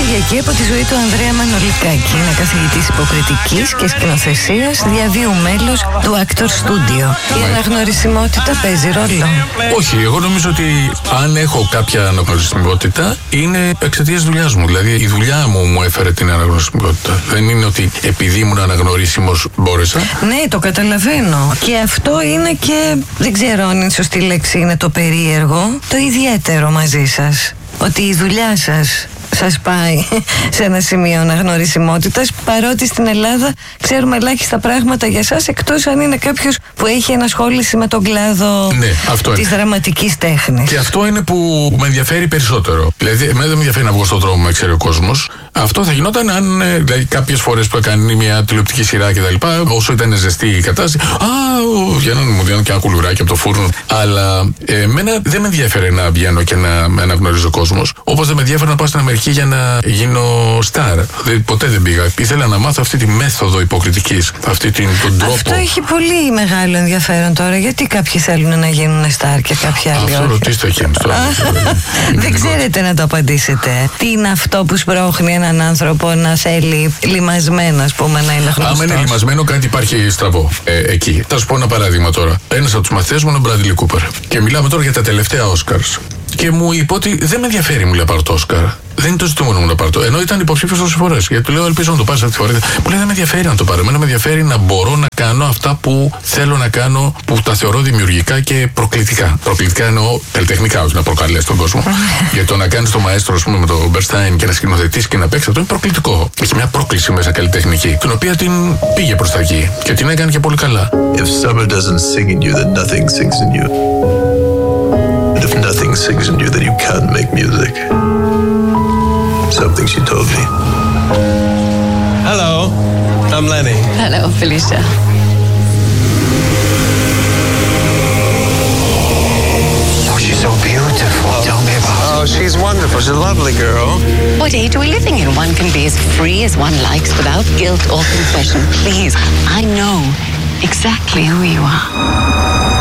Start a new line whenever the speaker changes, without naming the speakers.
Κυριακή από τη ζωή του Ανδρέα Μανολικάκη. Είναι καθηγητής υποκριτικής και σκηνοθεσίας, διαβίου μέλος του Actor Studio. Η αναγνωρισιμότητα παίζει ρόλο?
Όχι, εγώ νομίζω ότι αν έχω κάποια αναγνωρισιμότητα είναι εξαιτίας δουλειάς μου. Δηλαδή η δουλειά μου έφερε την αναγνωρισιμότητα. Δεν είναι ότι επειδή ήμουν αναγνωρίσιμος μπόρεσα.
Ναι, το καταλαβαίνω. Και αυτό είναι και, δεν ξέρω αν η σωστή λέξη είναι το περίεργο, το ιδιαίτερο μαζί σας. Ότι η δουλειά σας πάει σε ένα σημείο αναγνωρισιμότητας, παρότι στην Ελλάδα ξέρουμε ελάχιστα πράγματα για σας, εκτός αν είναι κάποιος που έχει ενασχόληση με τον κλάδο της δραματικής τέχνης.
Και αυτό είναι που με ενδιαφέρει περισσότερο. Δηλαδή, εμένα δεν με ενδιαφέρει να βγω στον δρόμο, με ξέρει ο κόσμος. Αυτό θα γινόταν αν δηλαδή, κάποιες φορές που έκανε μια τηλεοπτική σειρά κτλ. Όσο ήταν ζεστή η κατάσταση, μου δίνουν και ένα κουλουράκι από το φούρνο. Αλλά εμένα δεν με ενδιαφέρει να βγαίνω και να με αναγνωρίζει ο κόσμος. Όπως δεν με ενδιαφέρει να πάω στην Αμερική για να γίνω στάρ. Ποτέ δεν πήγα. Ήθελα να μάθω αυτή τη μέθοδο υποκριτικής, τον τρόπο.
Αυτό έχει πολύ μεγάλο ενδιαφέρον τώρα. Γιατί κάποιοι θέλουν να γίνουν στάρ και κάποιοι άλλοι όχι?
Αυτό ρωτήστε εκείνους τώρα.
Δεν ξέρετε να το απαντήσετε. Τι είναι αυτό που σπρώχνει έναν άνθρωπο να θέλει λιμασμένο, ας πούμε, να είναι γνωστός?
Άμα είναι λιμασμένο, κάτι υπάρχει στραβό εκεί. Θα σου πω ένα παράδειγμα τώρα. Ένας από τους μαθητές μου είναι ο Μπράντλι Κούπερ. Και μιλάμε τώρα για τα τελευταία Όσκαρς. Και μου είπε ότι δεν με ενδιαφέρει, μου λέει, πάρω το Όσκαρ. Δεν είναι το ζητούμενο μου να πάρω το. Ενώ ήταν υποψήφιος τόσες φορές. Γιατί του λέω, ελπίζω να το πάρεις αυτή τη φορά. Μου λέει, δεν με ενδιαφέρει να το πάρω. Εμένα με ενδιαφέρει να μπορώ να κάνω αυτά που θέλω να κάνω, που τα θεωρώ δημιουργικά και προκλητικά. Προκλητικά εννοώ καλλιτεχνικά, όχι να προκαλέσει τον κόσμο. Γιατί το να κάνεις το μαέστρο, ας πούμε, με τον Μπερστάιν και να σκηνοθετήσεις και να παίξεις, αυτό είναι προκλητικό. Έχει μια πρόκληση μέσα καλλιτεχνική, την οποία την πήγε προς τα εκεί και την έκανε και πολύ καλά.
If summer doesn't sing in you, then nothing sings in you. And if nothing sings in you, then you can't make music. Something she told me.
Hello, I'm Lenny.
Hello, Felicia.
Oh, she's so beautiful. Tell me about her.
Oh, she's wonderful. She's a lovely girl.
What age are we living in? One can be as free as one likes without guilt or confession. Please, I know exactly who you are.